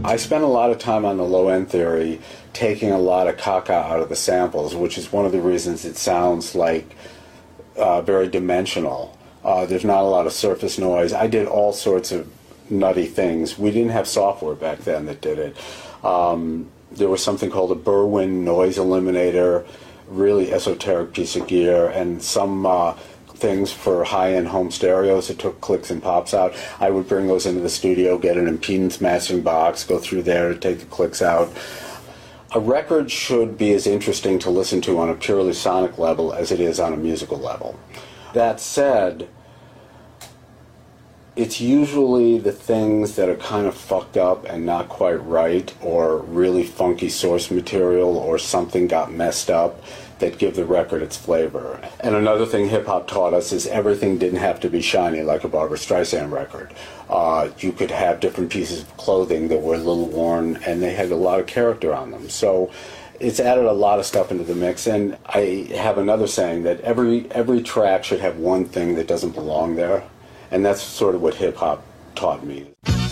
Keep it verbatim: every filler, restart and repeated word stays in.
I spent a lot of time on the low-end theory taking a lot of caca out of the samples, which is one of the reasons it sounds like uh, very dimensional. Uh, there's not a lot of surface noise. I did all sorts of nutty things. We didn't have software back then that did it. Um, there was something called a Berwyn noise eliminator, really esoteric piece of gear, and some uh, things for high-end home stereos that took clicks and pops out. I would bring those into the studio, get an impedance matching box, go through there to take the clicks out. A record should be as interesting to listen to on a purely sonic level as it is on a musical level. That said, it's usually the things that are kind of fucked up and not quite right, or really funky source material, or something got messed up, that give the record its flavor. And another thing hip-hop taught us is everything didn't have to be shiny like a Barbra Streisand record. Uh, you could have different pieces of clothing that were a little worn, and they had a lot of character on them. So it's added a lot of stuff into the mix, and I have another saying that every, every track should have one thing that doesn't belong there. And that's sort of what hip-hop taught me.